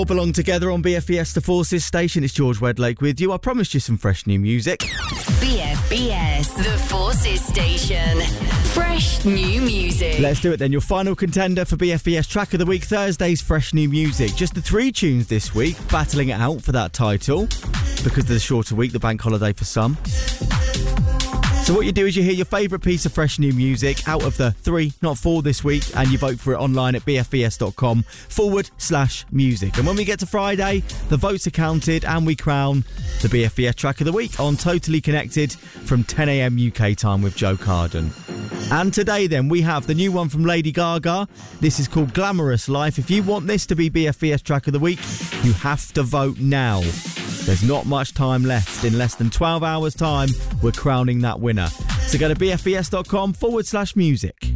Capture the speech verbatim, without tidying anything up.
All belong together on B F E S The Forces station. It's George Wedlake with you. I promised you some fresh new music. B F B S The Forces station. Fresh new music. Let's do it then. Your final contender for B F E S Track of the Week, Thursday's fresh new music. Just the three tunes this week, battling it out for that title because of the shorter week, the bank holiday for some. So what you do is you hear your favourite piece of fresh new music out of the three, not four this week, and you vote for it online at bfbs.com forward slash music. And when we get to Friday, the votes are counted and we crown the B F B S Track of the Week on Totally Connected from ten a.m. U K time with Joe Carden. And today then, we have the new one from Lady Gaga. This is called Glamorous Life. If you want this to be B F B S Track of the Week, you have to vote now. There's not much time left. In less than twelve hours time, we're crowning that winner. So go to bfbs.com forward slash music.